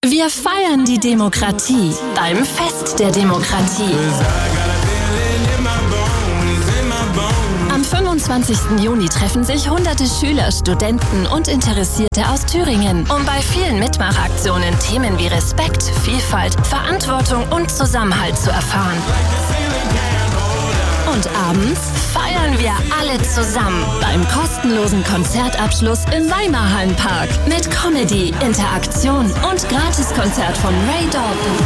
Wir feiern die Demokratie beim Fest der Demokratie. Am 25. Juni treffen sich hunderte Schüler, Studenten und Interessierte aus Thüringen, um bei vielen Mitmachaktionen Themen wie Respekt, Vielfalt, Verantwortung und Zusammenhalt zu erfahren. Und abends feiern wir alle zusammen beim kostenlosen Konzertabschluss im Weimarhallenpark mit Comedy, Interaktion und Gratiskonzert von Ray Dalton.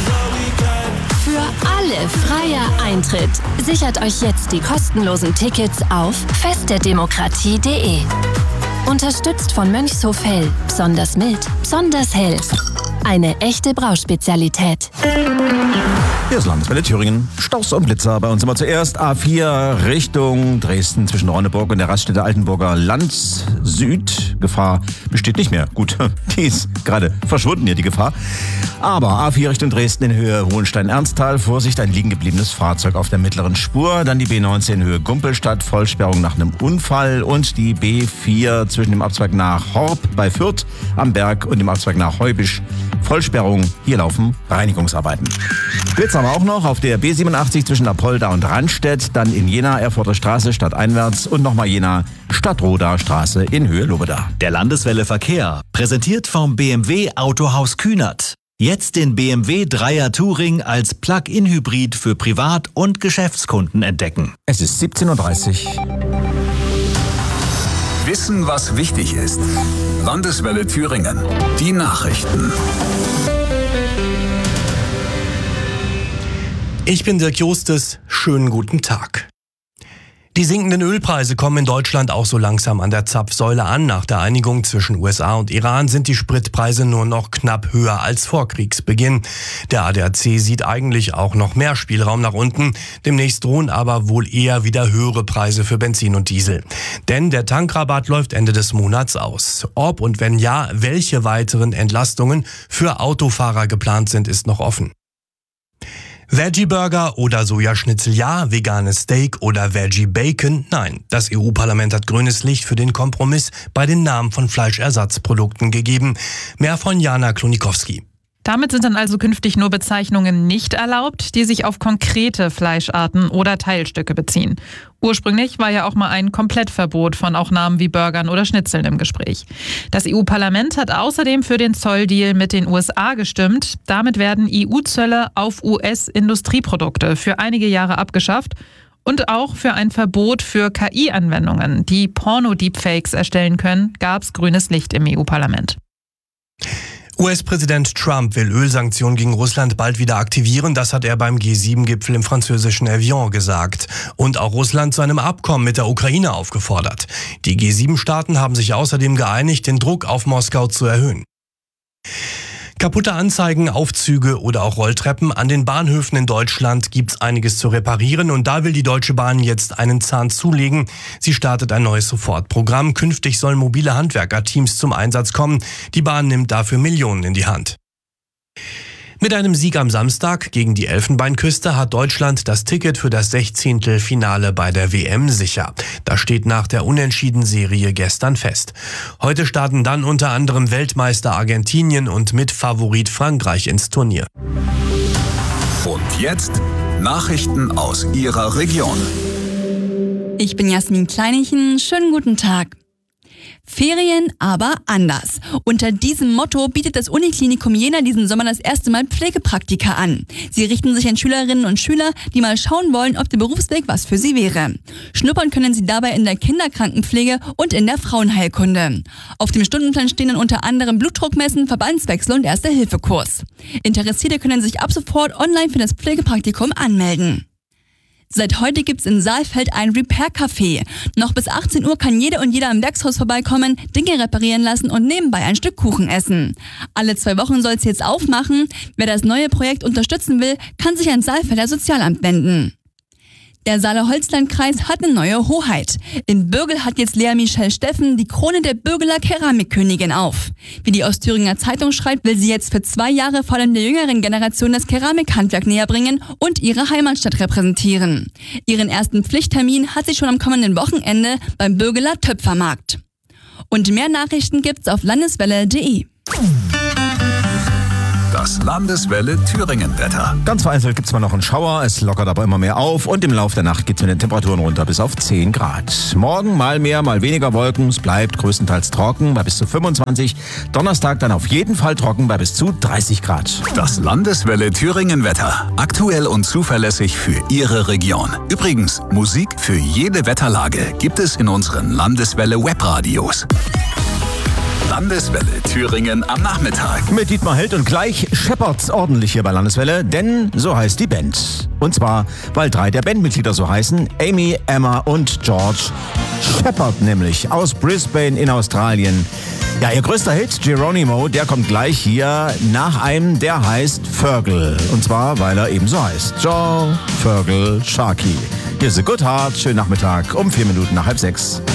Für alle freier Eintritt. Sichert euch jetzt die kostenlosen Tickets auf festderdemokratie.de. Unterstützt von Mönchshof Hell. Besonders mild, besonders hell. Eine echte Brauspezialität. Hier ist Landeswelle Thüringen. Staus und Blitzer. Bei uns immer zuerst A4 Richtung Dresden zwischen Ronneburg und der Raststätte Altenburger Land Süd. Gefahr besteht nicht mehr. Gut, die ist gerade verschwunden hier, die Gefahr. Aber A4 Richtung Dresden in Höhe Hohenstein-Ernsthal. Vorsicht, ein liegen gebliebenes Fahrzeug auf der mittleren Spur. Dann die B19 in Höhe Gumpelstadt. Vollsperrung nach einem Unfall. Und die B4 zwischen dem Abzweig nach Horb bei Fürth am Berg und dem Abzweig nach Heubisch. Vollsperrung. Hier laufen Reinigungsarbeiten. Blitz haben wir auch noch auf der B87 zwischen Apolda und Randstedt, dann in Jena, Erfurter Straße stadteinwärts und nochmal Jena, Stadtroda Straße in Höhe Lobeda. Der Landeswelle Verkehr, präsentiert vom BMW Autohaus Kühnert. Jetzt den BMW 3er Touring als Plug-in-Hybrid für Privat- und Geschäftskunden entdecken. Es ist 17:30 Uhr. Wissen, was wichtig ist. Landeswelle Thüringen. Die Nachrichten. Ich bin Dirk Justes. Schönen guten Tag. Die sinkenden Ölpreise kommen in Deutschland auch so langsam an der Zapfsäule an. Nach der Einigung zwischen USA und Iran sind die Spritpreise nur noch knapp höher als vor Kriegsbeginn. Der ADAC sieht eigentlich auch noch mehr Spielraum nach unten. Demnächst drohen aber wohl eher wieder höhere Preise für Benzin und Diesel. Denn der Tankrabatt läuft Ende des Monats aus. Ob und wenn ja, welche weiteren Entlastungen für Autofahrer geplant sind, ist noch offen. Veggie-Burger oder Sojaschnitzel ja, veganes Steak oder Veggie-Bacon nein. Das EU-Parlament hat grünes Licht für den Kompromiss bei den Namen von Fleischersatzprodukten gegeben. Mehr von Jana Klonikowski. Damit sind dann also künftig nur Bezeichnungen nicht erlaubt, die sich auf konkrete Fleischarten oder Teilstücke beziehen. Ursprünglich war ja auch mal ein Komplettverbot von auch Namen wie Burgern oder Schnitzeln im Gespräch. Das EU-Parlament hat außerdem für den Zolldeal mit den USA gestimmt. Damit werden EU-Zölle auf US-Industrieprodukte für einige Jahre abgeschafft und auch für ein Verbot für KI-Anwendungen, die Porno-Deepfakes erstellen können, gab es grünes Licht im EU-Parlament. US-Präsident Trump will Ölsanktionen gegen Russland bald wieder aktivieren. Das hat er beim G7-Gipfel im französischen Evian gesagt. Und auch Russland zu einem Abkommen mit der Ukraine aufgefordert. Die G7-Staaten haben sich außerdem geeinigt, den Druck auf Moskau zu erhöhen. Kaputte Anzeigen, Aufzüge oder auch Rolltreppen. An den Bahnhöfen in Deutschland gibt's einiges zu reparieren und da will die Deutsche Bahn jetzt einen Zahn zulegen. Sie startet ein neues Sofortprogramm. Künftig sollen mobile Handwerkerteams zum Einsatz kommen. Die Bahn nimmt dafür Millionen in die Hand. Mit einem Sieg am Samstag gegen die Elfenbeinküste hat Deutschland das Ticket für das 16. Finale bei der WM sicher. Das steht nach der Unentschieden-Serie gestern fest. Heute starten dann unter anderem Weltmeister Argentinien und Mitfavorit Frankreich ins Turnier. Und jetzt Nachrichten aus Ihrer Region. Ich bin Jasmin Kleinichen. Schönen guten Tag. Ferien, aber anders. Unter diesem Motto bietet das Uniklinikum Jena diesen Sommer das erste Mal Pflegepraktika an. Sie richten sich an Schülerinnen und Schüler, die mal schauen wollen, ob der Berufsweg was für sie wäre. Schnuppern können sie dabei in der Kinderkrankenpflege und in der Frauenheilkunde. Auf dem Stundenplan stehen dann unter anderem Blutdruckmessen, Verbandswechsel und Erste-Hilfe-Kurs. Interessierte können sich ab sofort online für das Pflegepraktikum anmelden. Seit heute gibt's in Saalfeld ein Repair-Café. Noch bis 18 Uhr kann jede und jeder am Werkshaus vorbeikommen, Dinge reparieren lassen und nebenbei ein Stück Kuchen essen. Alle 2 Wochen soll's jetzt aufmachen. Wer das neue Projekt unterstützen will, kann sich ans Saalfelder Sozialamt wenden. Der Saale-Holzland-Kreis hat eine neue Hoheit. In Bürgel hat jetzt Lea Michelle Steffen die Krone der Bürgeler Keramikkönigin auf. Wie die Ostthüringer Zeitung schreibt, will sie jetzt für 2 Jahre vor allem der jüngeren Generation das Keramikhandwerk näher bringen und ihre Heimatstadt repräsentieren. Ihren ersten Pflichttermin hat sie schon am kommenden Wochenende beim Bürgeler Töpfermarkt. Und mehr Nachrichten gibt's auf landeswelle.de. Das Landeswelle Thüringen-Wetter. Ganz vereinzelt gibt es mal noch einen Schauer, es lockert aber immer mehr auf und im Laufe der Nacht geht es mit den Temperaturen runter bis auf 10 Grad. Morgen mal mehr, mal weniger Wolken, es bleibt größtenteils trocken bei bis zu 25. Donnerstag dann auf jeden Fall trocken bei bis zu 30 Grad. Das Landeswelle Thüringen-Wetter. Aktuell und zuverlässig für Ihre Region. Übrigens, Musik für jede Wetterlage gibt es in unseren Landeswelle Webradios. Landeswelle Thüringen am Nachmittag. Mit Dietmar Held und gleich scheppert's ordentlich hier bei Landeswelle, denn so heißt die Band. Und zwar, weil 3 der Bandmitglieder so heißen, Amy, Emma und George Shepherd nämlich, aus Brisbane in Australien. Ja, ihr größter Hit, Geronimo, der kommt gleich hier nach einem, der heißt Fergal. Und zwar, weil er eben so heißt. John Fergal Sharkey. Hier ist The Good Heart, schönen Nachmittag um 4 Minuten nach 5:30.